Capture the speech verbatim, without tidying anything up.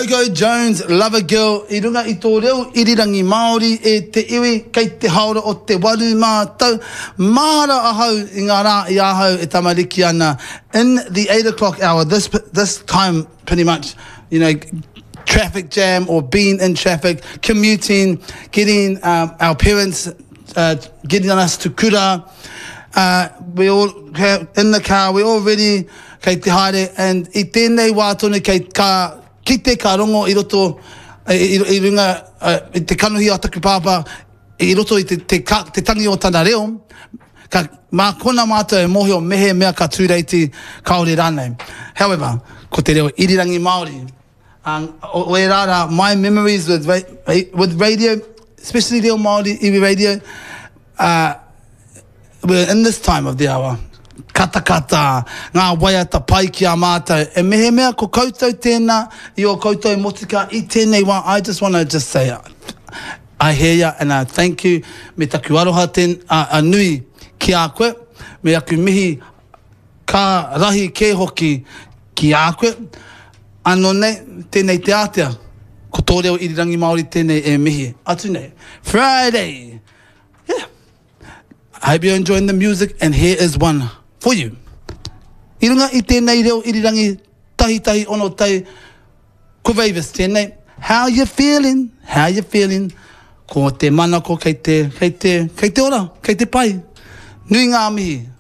Coco Jones, Lover Girl, I runga I tō reo irirangi Māori e te iwi kei te haora o te waru mātou. Mahara ahau I ngā rā I ahau e tamariki ana. In the eight o'clock hour, this this time pretty much, you know, traffic jam or being in traffic, commuting, getting um, our parents, uh, getting us to kura. Uh, we all have, in the car, we all ready, kei te haere, and I tēnei wātone kei ka, ki te ka rongo I roto, I, I, I runga, uh, I te kanuhi o taku pāpā, I roto I te, te, ka, te tangi o tana reo, ka mā kona mātou e mohi o mehe mea ka tūreiti kaore rānei. However, ko te reo irirangi Māori, um, o, o e rāra, my memories with, with radio, especially reo Māori, iwi radio, uh, we're in this time of the hour. Kata kata, ngā waiata pai ki a mātou. E mehe mea ko koutou tēnā, I o koutou motuka, I tēnei wā. I just want to just say, I hear ya and I thank you. Me taku aroha ten, uh, a nui ki a koe. Me aku mihi ka rahi ke hoki ki a koe. Ano nei, tēnei te atea. Ko tō reo irirangi Māori tēnei e mihi. Atu nei. Friday. Yeah. I hope you're enjoying the music, and here is one for you. I runga I tēnei reo irirangi tahi tahi ono tai Kuvavis tēnei. How you feeling? How you feeling? Ko te mana ko kei te, kei te, kei te ora, kei te pai. Nui ngā mihi.